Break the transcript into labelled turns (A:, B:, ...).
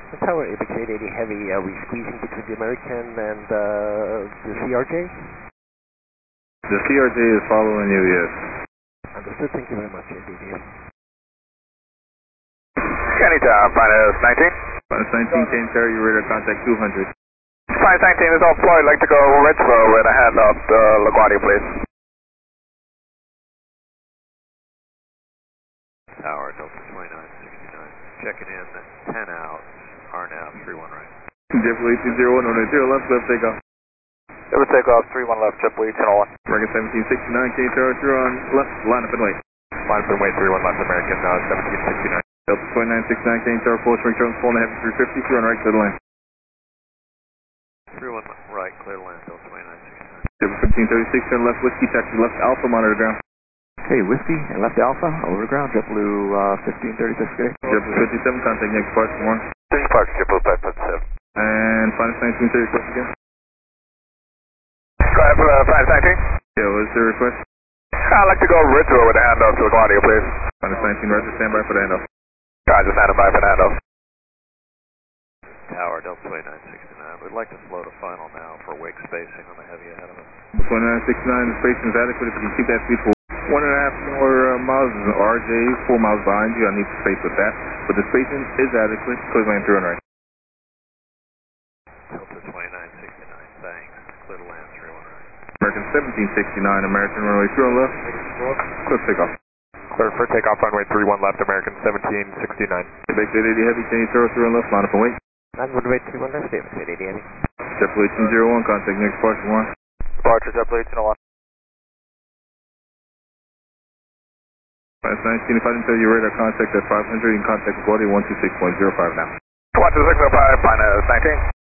A: The tower Apex 880 Heavy, are we squeezing between the American and the CRJ?
B: The CRJ is following you, yes.
A: Understood, thank you very much, ADD.
C: County Tower, Finance 19.
B: Finance 19, Kane Terry, your radar contact 200.
C: Finance 19 is on flight, like to go retro with a handoff to LaGuardia, please.
D: Tower, Delta 2969, checking in, 10 out, RNAV 31 right.
B: JetBlue 201 on 0 left, left takeoff.
C: Left takeoff, 31 left, JetBlue 1001.
B: American 1769, Kane Tower, you're on left, line up and wait.
C: Line up and wait, 31 left, American 1769.
B: Delta 2969, Kane Tower, full swing, turn, full and a half, 350, you're on right, clear the land.
D: 31 right, clear land, Delta 2969.
B: JetBlue 1536, turn left, whiskey, taxi left, Alpha, monitor ground.
E: Okay, Whiskey and left Alpha, over the ground, JetBlue 1536, okay.
B: JetBlue 57, contact next park, 1.
C: Next park, JetBlue 557.
B: And Finance 19, say your request again.
C: Go ahead, Finance 19.
B: Yeah, what's the request?
C: I'd like to go retro with a handoff to LaGuardia, please.
B: Finance 19, roger, stand by for the handoff.
C: Roger, stand by for the handoff.
D: Tower, Delta 2969, we'd like to float a final now for wake spacing on the heavy ahead of us.
B: 2969, the spacing is adequate. If you can keep that speed for 1.5 more miles, RJ 4 miles behind you. I need to space with that. But the spacing is adequate. Clear land through and right.
D: Delta 2969, thanks. Clear to land 31 right.
B: American 1769, American runway 3 on left. Clear takeoff.
C: Clear for takeoff, runway 31 left, American 1769.
B: Apex 880 Heavy, can you throw 3 on left, line up and wait.
A: Land runway 31 left, Apex 880 Heavy.
B: JetBlue 1801, contact next departure 1.
C: Departure, JetBlue 1801.
B: Finance 19, if I didn't tell you radar contact at 500, you can contact LaGuardia 126.05 now.
C: 126.05, Finance 19.